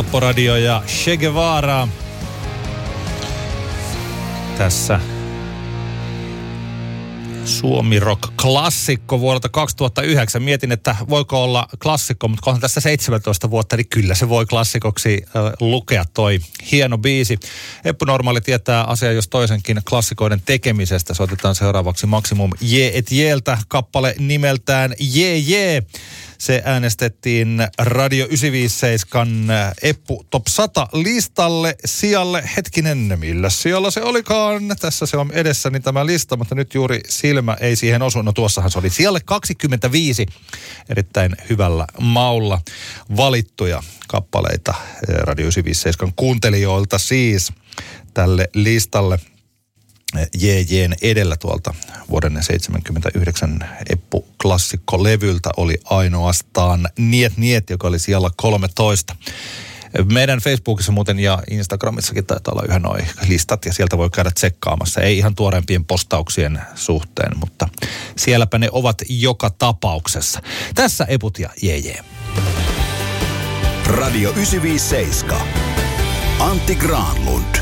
Aaporadio ja Che Guevara. Tässä Suomi Rock-klassikko vuodelta 2009. Mietin, että voiko olla klassikko, mutta kunhan tässä 17 vuotta, niin kyllä se voi klassikoksi lukea toi hieno biisi. Eppu Normaali tietää asiaa jos toisenkin klassikoiden tekemisestä. Soitetaan seuraavaksi Maximum Jee et Jeeltä kappale nimeltään Jee Jee. Se äänestettiin Radio 957 Eppu Top 100 listalle sijalle. Hetkinen, millä sijalla se olikaan? Tässä se on edessäni tämä lista, mutta nyt juuri silmä ei siihen osu. No tuossahan se oli sijalle 25. Erittäin hyvällä maulla valittuja kappaleita Radio 957 kuuntelijoilta siis tälle listalle. Jee Jeen edellä tuolta vuoden 1979 Eppu-klassikkolevyltä oli ainoastaan Niet Niet, joka oli siellä 13. Meidän Facebookissa muuten ja Instagramissakin taitaa olla yhä noi listat ja sieltä voi käydä tsekkaamassa. Ei ihan tuoreempien postauksien suhteen, mutta sielläpä ne ovat joka tapauksessa. Tässä Eput ja Jee Jee. Radio 957. Antti Granlund.